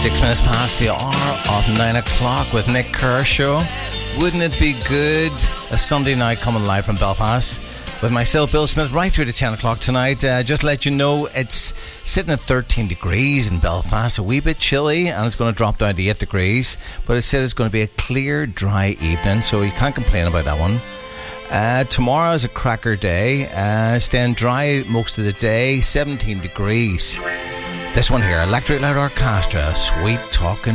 6 minutes past the hour of 9 o'clock with Nick Kershaw. Wouldn't it be good? A Sunday night coming live from Belfast with myself, Bill Smith, right through to 10 o'clock tonight. Just to let you know, it's sitting at 13 degrees in Belfast, a wee bit chilly, and it's going to drop down to 8 degrees. But it said it's going to be a clear, dry evening, so you can't complain about that one. Tomorrow is a cracker day, staying dry most of the day, 17 degrees. This one here, Electric Light Orchestra, Sweet Talking